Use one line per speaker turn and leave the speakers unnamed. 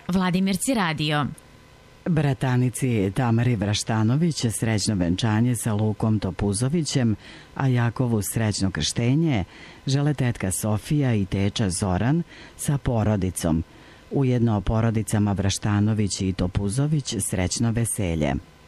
Vladimirci radio.
Bratanici Tamari Vraštanović srećno venčanje sa Lukom Topuzovićem, a Jakovu srećno krštenje žele tetka Sofija i teča Zoran sa porodicom. Ujedno porodicama Vraštanović i Topuzović srećno veselje.